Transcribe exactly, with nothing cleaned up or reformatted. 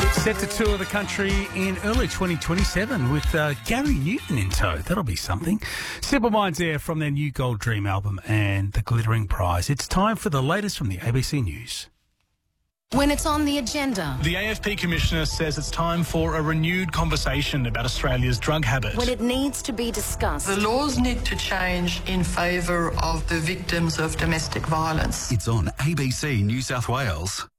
Set to tour the country in early twenty twenty-seven with uh, Gary Newton in tow. That'll be something. Simple Minds there from their new Gold Dream album and the Glittering Prize. It's time for the latest from the A B C News. When it's on the agenda. The A F P Commissioner says it's time for a renewed conversation about Australia's drug habit. When it needs to be discussed. The laws need to change in favour of the victims of domestic violence. It's on A B C New South Wales.